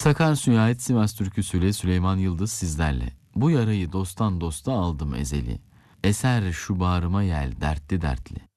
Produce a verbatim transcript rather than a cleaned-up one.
Takarsu'ya ait Sivas türküsüyle Süleyman Yıldız sizlerle. Bu yarayı dosttan dosta aldım ezeli. Eser şu bağrıma yel dertli dertli.